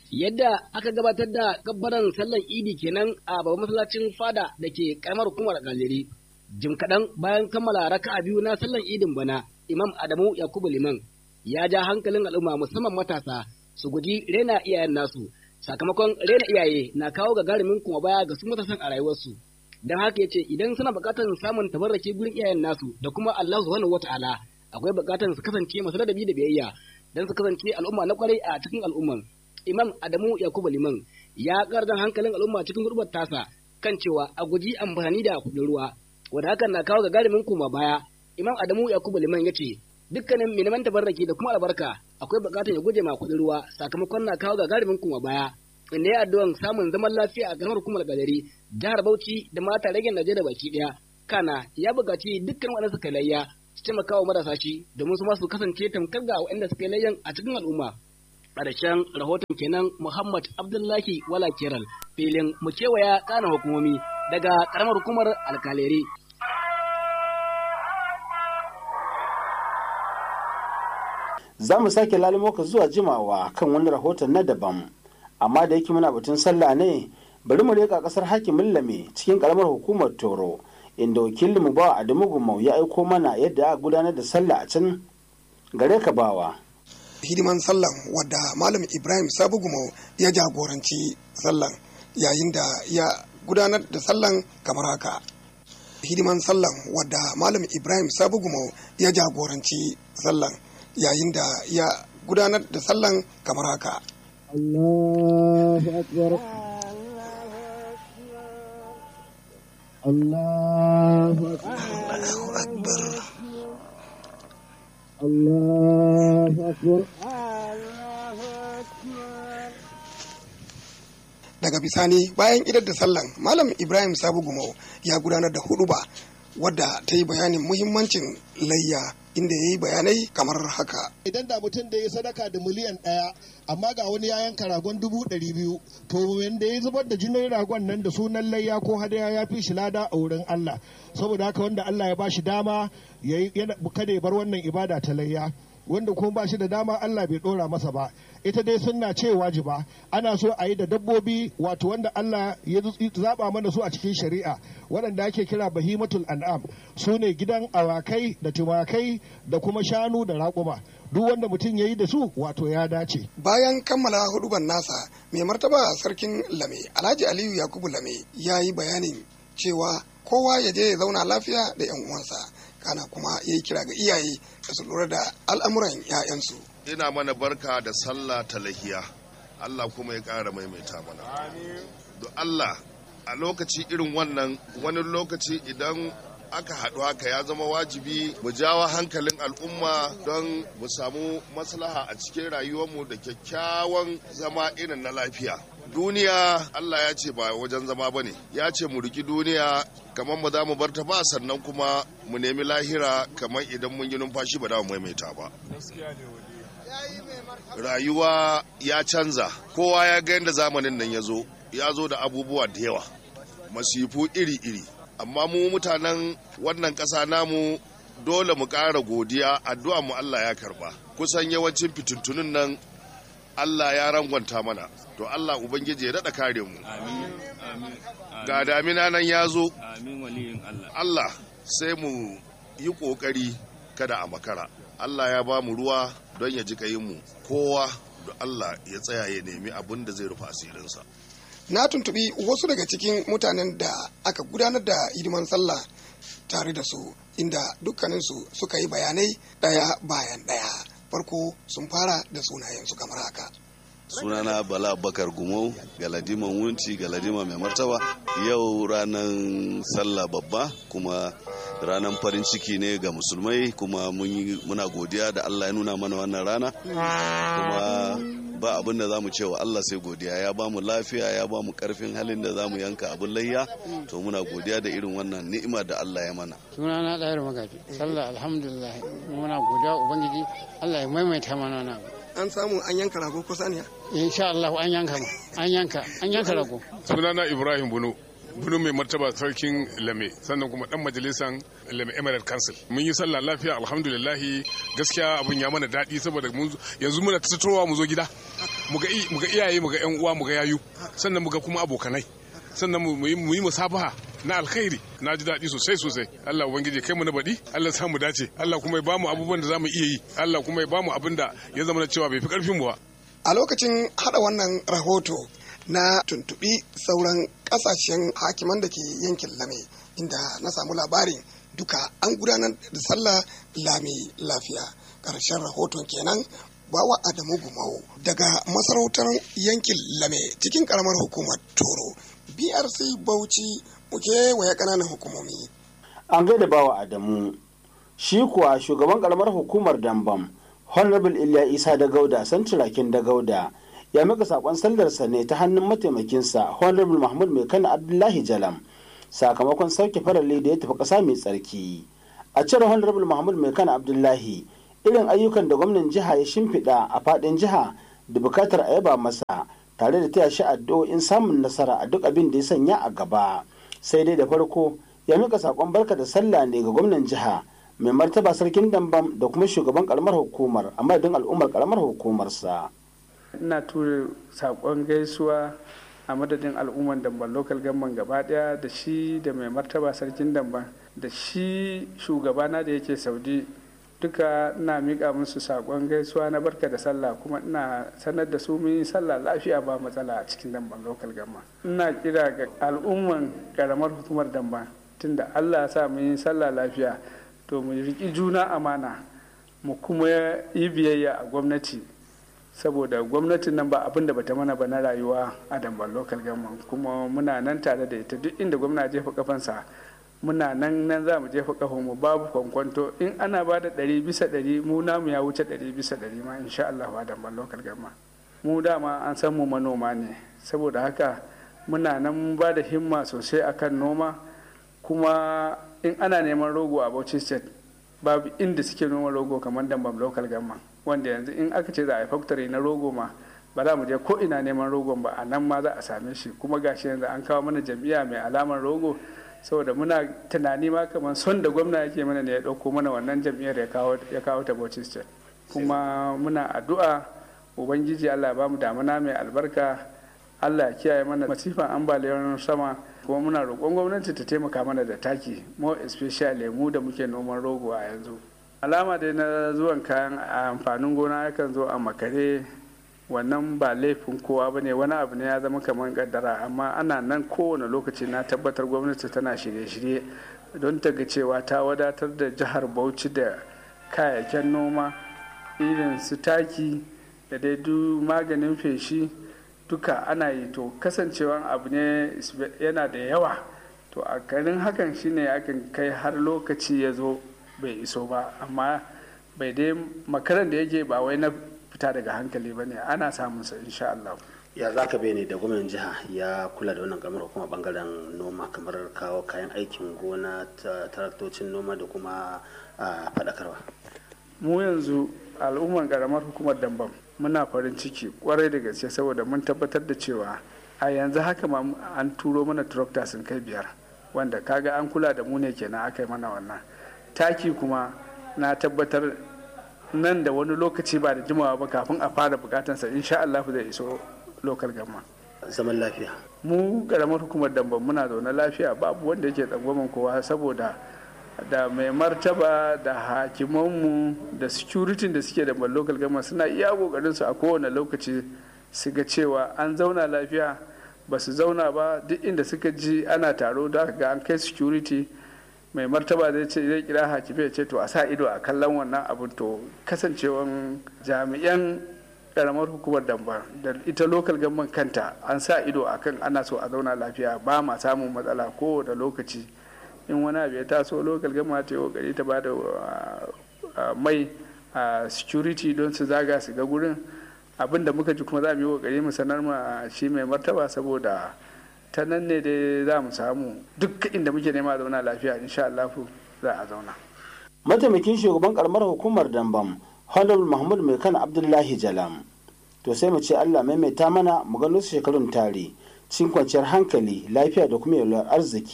Yadda aka gabatar da kabbaran sallan idi kenan a babban masallacin fada da ke karamar hukumar Galeri. Jim kaɗan bayan kammala raka'a biyu na sallan idin bana, Imam Adamu Yakubu Liman ya ja hankalin al'umma musamman matasa su guji rena iyayen nasu. Sakamakon rena iyaye na kawo gagarumin kuma baya ga su matasan a rayuwarsu. Don haka ya ce idan suna buƙatar samun tabarraki gurin iyayen nasu da kuma Allah subhanahu wata'ala akwai buƙatar su kasance masu ladabi da biyayya don su kasance al'umma na kwarai a cikin al'umman. Imam Adamu Yakubu Liman ya ƙardan hankalin al'umma cikin gurbar tasa kan cewa a guji amfani da kuɗin ruwa, wanda hakan na kawo gagarumin kuma baya. Imam Adamu Yakubu Liman ya ce dukkanin mai neman tabarraki da kuma albarka akwai buƙatar ya guje ma kuɗin ruwa sakamakon na kawo gagarumin kuma baya. Inda ya addu'an samun zaman lafiya a ƙaramar hukumar Galeri, jihar Bauchi da mata ragin Najeriya baki ɗaya. Kana ya buƙaci dukkan waɗanda suka layya su taimaka wa marasa shi domin su ma su kasance tamkar ga waɗanda suka layyan a cikin al'umma. Ƙarshen rahoton kenan Muhammad Abdullahi Wala Keral filin mu kewaya ƙanan hukumomi daga ƙaramar hukumar Alkaleri. Za mu sake lalimoka zuwa jimawa kan wani rahoton na daban, amma da yake muna batun sallah ne bari mu leƙa ƙasar hakimin Lame cikin ƙaramar hukumar Toro inda wakilin mu Bawa Adamu Gumau ya aiko mana yadda aka gudanar da sallah a can. Gare ka Bawa. Hidiman sallan wadda Malam Ibrahim Sabu Gumau ya jagoranci sallan yayin da ya gudanar da sallan kamar haka. Hidiman sallan wadda Malam Ibrahim Sabu Gumau ya jagoranci sallan yayin da ya gudanar da sallan kamar haka. Allahu Akbar. Allahu Akbar. Allahu Akbar. Daga bisani bayan idar da sallan Malam Ibrahim Sabu Gumau ya gudanar da huduba wadda ta yi bayanin muhimmancin layya inda ya yi bayanai kamar haka. Idan da mutum da ya sadaka da miliyan 1 amma ga wani ya yanka ragon 200,000 to wanda ya zubar da jinin ragon nan da sunan layya ko hadaya ya fi shi lada a wurin Allah. Saboda haka wanda Allah ya ba shi dama kada ya bar wannan ibada ta layya. Wanda kuma ba shi da dama Allah bai dora masa ba, ita dai sunna ce wajiba. Ana so a yi da dabbobi wato wanda Allah ya zaba mana su a cikin shari'a waɗanda ake kira bahimatul an'am, su ne gidan awakai da tumakai da kuma shanu da raƙuma. Duk wanda mutum ya yi da su wato ya dace. Bayan kammala huduban nasa mai martaba sarkin Lame Alhaji Aliyu Yakubu Lame ya yi bayanin cewa kowa ya je ya zauna lafiya da 'yan uwansa. Kana kuma ya yi kira ga iyaye da su lura da al'amuran 'ya'yansu. Ina mana barka da sallah ta lahiya, Allah kuma ya ƙara maimaita mana. Don Allah a lokaci irin wannan, wani lokaci idan aka haɗu haka ya zama wajibi mu jawo hankalin al'umma don mu samu maslaha a cikin rayuwarmu da kyakkyawan zama irin na lafiya. Duniya Allah ya ce ba wajen zama ba ne, ya ce mu riki duniya kamar ba za mu bar ta ba, sannan kuma mu nemi lahira kamar idan mun yi numfashi ba za mu maimaita ba. Rayuwa ya canza, kowa ya ga yadda zamanin nan ya zo da abubuwa da yawa, masifu iri-iri, amma mu mutanen wannan ƙasa namu dole mu ƙara godiya, addu'a mu Allah ya karba. Kusan yawancin fitintunin nan Allah ya rangwanta mana, to Allah Ubangiji ya daɗa kare mu. Ga damina nan ya zo, Allah sai mu yi ƙoƙari kada a makara. Allah ya ba mu ruwa don ya ji mu, kowa da Allah ya tsaya ya nemi abin da zai rufe asirinsa. Na tuntubi wasu daga cikin mutanen da aka gudanar da hidiman sallah tare da su, inda dukkaninsu suka yi bayanai ɗaya bayan ɗaya. Farko sun fara da sunayensu kamar haka. Sunana Bala Bakar Gumau, Galadiman Wunci, Galadima mai martaba. Yau ranar sallah babba kuma ranar farin ciki ne ga musulmai, kuma muna godiya da Allah ya nuna mana wannan rana. Kuma ba abin da za mu ce wa Allah sai godiya, ya ba mu lafiya, ya ba mu karfin halin da za mu yanka abin layya, to muna godiya da irin wannan ni'ima da Allah ya mana. Sunana Ɗayar Magaji, sallah alhamdulillah, muna godiya Ubangiji, Allah ya maimaita mana na. An samu an yanka rago ko saniya? Insha Allah an yanka rago. Sunana Ibrahim Bunu mai martaba sarkin Lame, sannan kuma dan majalisan Lame Emirate Council. Mun yi sallah lafiya alhamdulillahi, gaskiya abun ya mana daɗi saboda yanzu muna tattarowa mu zo gida. muga iyaye muga yan uwa muga yayu sannan muga kuma abokanai sannan mu yi musabaha na alkhairi. Na ji daɗi sosai Allah ubangiji kai mu na baɗi Allah sa mu dace Allah kuma ya bamu abubuwan da zamu iya yi Allah kuma ya bamu abin da ya zama cewa bai fi ƙarfin mu ba. A lokacin hada wannan rahoto na tuntubi sauran kasashen hakiman da ke yankin Lame inda na samu labarin duka an gudanar da sallah lami lafiya. Ƙarshen rahoton kenan Bawa Adamu Gumau daga masarautar yankin Lame cikin karamar hukumar Toro. BRC Bauchi muke waya ƙananan hukumomi. An gaida Bawa Adamu. Shi kuwa shugaban karamar hukumar Dambam Honorable Iliya Isa da Gauda Santirakin da Gauda ya mika sakon sallarsa ne ta hannun mataimakinsa Honorable Mahmud Mai Kana Abdullahi Jalam sakamakon sauke farali da ya tafi ƙasa mai tsarki. A cire Honorable Mahmud Mai Kana Abdullahi irin ayyukan da gwamnan jiha ya shimfiɗa a faɗin jiha da bukatar a yaba masa tare da taya shi addu'o'in samun nasara a duk abin da ya sanya a gaba. Sai dai da farko ya mika sakon barka da sallah ne ga gwamnan jiha mai martaba sarkin Dambam da kuma shugaban karamar hukumar a madadin al'ummar karamar hukumarsa. Ina tura sakon gaisuwa a madadin al'ummar Dambam local government gaba daya da shi da mai martaba sarkin Dambam da shi shugabana da yake Saudi duka ina miƙa musu sakon gaisuwa na barka da sallah kuma ina sanar da su mun yi sallah lafiya ba matsala a cikin Dambam local government. Ina kira ga al'umman karamar hukumar Dambam tunda Allah ya sa mun yi sallah lafiya to mu riƙi juna amana mu kuma yi biyayya a gwamnati saboda gwamnatin nan ba abin da bata mana ba na rayuwa a Dambam local government kuma muna nan tare da ita duk inda gwamna jefa kafansa muna nan za mu jefa kafan mu babu kwankwanto in ana ba da 100% mu namu ya wuce 100% ma insha Allah a Dambam local government. Mu dama an san mu manoma ne saboda haka muna nan ba da himma sosai akan noma kuma in ana neman rogo a Bauchi State babu inda suke noma rogo kamar Dambam local government wanda yanzu in aka ce za a yi factory na rogo ma ba za mu je ko ina neman rogon ba a nan ma za a same shi kuma gashi yanzu an kawo mana jam'iyya mai alamar rogo saboda muna tunani ma kamar son da gwamna yake mana ne ya dauko mana wannan jam'iyyar ya kawo ta Bauchi State kuma muna addu'a ubangiji Allah ba mu damuna mai albarka Allah ya kiyaye mana masifan ambaliyar sama kuma muna roƙon gwamnati ta taimaka mana da taki more especially mu da muke noman rogo a yanzu. Alama dai na zuwan kayan amfanin gona yakan zo a makare wannan ba laifin kowa ba ne wani abu ne ya zama kamar kaddara amma ana nan kowane lokaci na tabbatar gwamnati tana shirye-shirye don ta ga cewa ta wadatar da jihar Bauchi da kayayyakin noma irin su taki da dai maganin feshi duka ana yi to kasancewan abu ne yana da yawa to a garin hakan shine akan kai har lokaci ya zo bai iso ba amma bai dai makaran da yake ba wai na fita daga hankali ba ne ana samun sa insha Allah. Ya za ka bene da gwamnan jiha ya kula da wannan kamar kuma bangaren noma kamar kawo kayan aikin gona taraktocin noma da kuma faɗakarwa. Mu yanzu al'umman karamar hukumar Dambam muna farin ciki kwarai da gaske saboda mun tabbatar da cewa a yanzu haka ma an turo mana tractor sun kai 5 wanda kaga an kula da mu ne kenan aka yi mana wannan taki kuma na tabbatar nan da wani lokaci ba da jimawa ba kafin a fara bukatansa insha Allah zai iso local government. Zaman lafiya mu karamar hukumar Dambam muna zaune lafiya babu wanda yake tsangwamin kowa saboda da mai martaba da hakimanmu da security da suke da local government suna iya kokarin su a kowane lokaci su ga cewa an zauna lafiya ba su zauna ba duk inda suka ji ana taro da ga an kai security mai martaba zai kira hakimai ya ce to a sa ido a kallon wannan abu to kasancewan jami'an karamar hukumar Dambam da ita local government kanta an sa ido akan ana so a zauna lafiya ba ma samun matsala ko da lokaci in wani abu ya taso local government ta yi kokari ta bada mai security don su zaga su ga gurin abin da muka ji kuma za mu yi kokari mu sanar ma shi mai martaba saboda ta nan ne dai za mu samu duk inda muke nema zauna lafiya insha Allah za a zauna. Mataimakin shugaban karamar hukumar Dambam Honorable Mahmud Mai Kana Abdullahi Jalam to sai mu ce Allah maimaita mana mu gano su shekarun tare cikin kwanciyar hankali lafiya da kuma yalwar arziki.